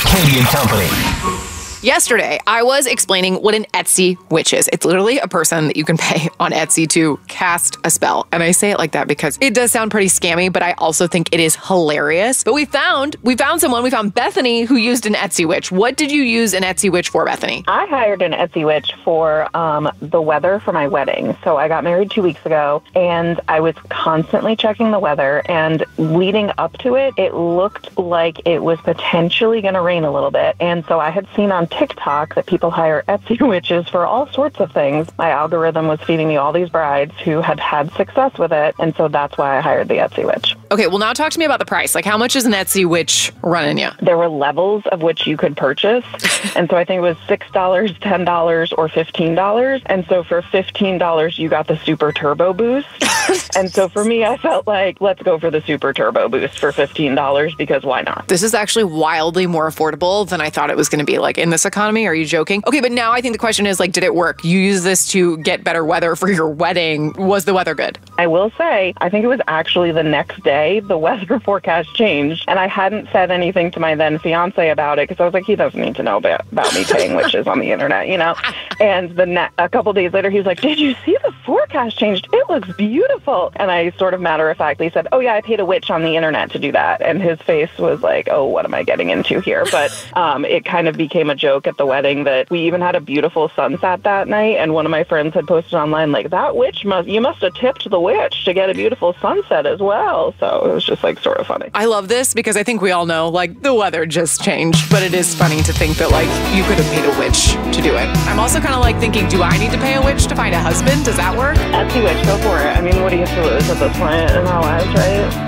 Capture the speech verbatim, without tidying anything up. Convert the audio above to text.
Katie and Company. Yesterday, I was explaining what an Etsy witch is. It's literally a person that you can pay on Etsy to cast a spell. And I say it like that because it does sound pretty scammy, but I also think it is hilarious. But we found, we found someone, we found Bethany who used an Etsy witch. What did you use an Etsy witch for, Bethany? I hired an Etsy witch for um, the weather for my wedding. So I got married two weeks ago and I was constantly checking the weather, and leading up to it, it looked like it was potentially going to rain a little bit. And so I had seen on TikTok that people hire Etsy witches for all sorts of things. My algorithm was feeding me all these brides who had had success with it, and so that's why I hired the Etsy witch. Okay, well now talk to me about the price. Like, how much is an Etsy witch running you? There were levels of which you could purchase, and so I think it was six dollars, ten dollars, or fifteen dollars. And so for fifteen dollars, you got the Super Turbo Boost. And so for me, I felt like, let's go for the Super Turbo Boost for fifteen dollars, because why not? This is actually wildly more affordable than I thought it was going to be. Like, in this economy, are you joking? Okay, but now I think the question is, like, did it work? You use this to get better weather for your wedding. Was the weather good? I will say, I think it was actually the next day the weather forecast changed, and I hadn't said anything to my then fiance about it because I was like, he doesn't need to know about, about me paying witches on the internet, you know? And the ne- a couple days later, he was like, did you see the forecast changed? It looks beautiful. And I sort of matter-of-factly said, oh yeah, I paid a witch on the internet to do that. And his face was like, oh, what am I getting into here? But um, it kind of became a joke at the wedding that we even had a beautiful sunset that night. And one of my friends had posted online, like, that witch must, you must have tipped the witch to get a beautiful sunset as well. So it was just like sort of funny. I love this because I think we all know, like, the weather just changed, but it is funny to think that, like, you could have paid a witch to do it. I'm also kind of like thinking, do I need to pay a witch to find a husband? Does that work? Etsy witch, go for it. I mean, what do you have to lose at this point in our lives, right?